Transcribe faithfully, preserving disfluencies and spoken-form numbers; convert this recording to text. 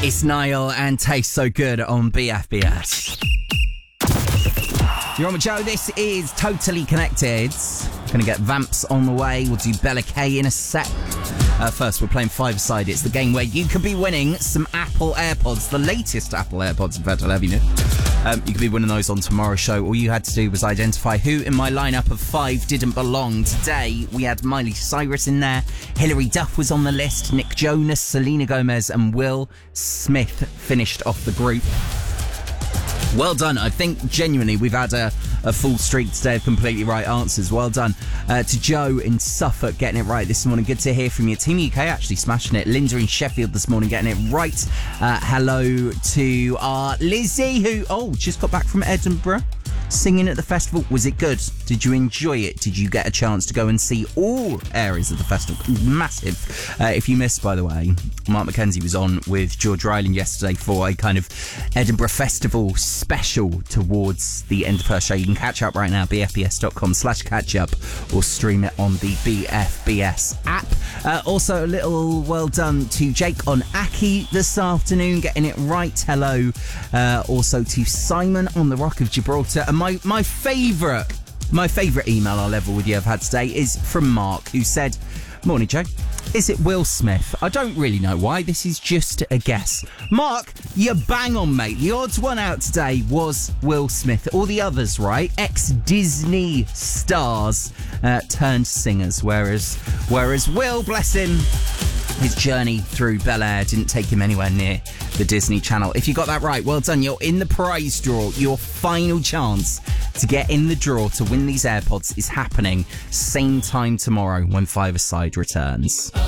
It's Niall and Tastes So Good on B F B S. You're on with Joe. This is Totally Connected. Gonna get Vamps on the way. We'll do Bella K in a sec. Uh, first, we're playing Five-A-Side. It's the game where you could be winning some Apple AirPods, the latest Apple AirPods, in fact, I'll have you know. Um, you could be winning those on tomorrow's show. All you had to do was identify who in my lineup of five didn't belong. Today, we had Miley Cyrus in there. Hilary Duff was on the list. Nick Jonas, Selena Gomez, and Will Smith finished off the group. Well done. I think genuinely we've had a, a full streak today of completely right answers. Well done uh, to Joe in Suffolk getting it right this morning. Good to hear from you. Team U K actually smashing it. Linda in Sheffield this morning getting it right. Uh, hello to our Lizzie who, oh, just got back from Edinburgh. Singing at the festival. Was it good? Did you enjoy it? Did you get a chance to go and see all areas of the festival? Massive. Uh, if you missed, by the way, Mark McKenzie was on with George Ryland yesterday for a kind of Edinburgh Festival special towards the end of her show. You can catch up right now, bfbs.com slash catch up, or stream it on the B F B S app. Uh, also, a little well done to Jake on Aki this afternoon, getting it right. Hello. Uh, also to Simon on the Rock of Gibraltar. And my, my favourite, my favourite email I'll ever with you have had today is from Mark, who said, "Morning, Joe. Is it Will Smith? I don't really know why. This is just a guess." Mark, you bang on, mate. The odds one out today was Will Smith. All the others, right? Ex-Disney stars uh, turned singers, whereas whereas Will, bless him, his journey through Bel Air didn't take him anywhere near the Disney Channel. If you got that right, well done. You're in the prize draw. Your final chance to get in the draw to win these AirPods is happening same time tomorrow when Five-A-Side returns.